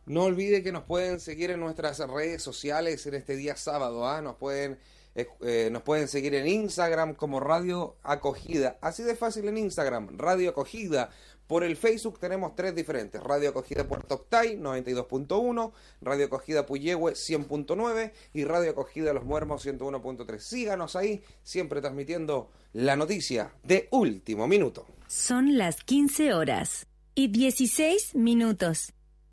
No olvide que nos pueden seguir en nuestras redes sociales en este día sábado, ¿ah? Nos pueden seguir en Instagram como Radio Acogida. Así de fácil en Instagram, Radio Acogida. Por el Facebook tenemos 3 diferentes. Radio Acogida Puerto Octay, 92.1, Radio Acogida Puyehue, 100.9 y Radio Acogida Los Muermos, 101.3. Síganos ahí, siempre transmitiendo la noticia de último minuto. Son las 15 horas y 16 minutos.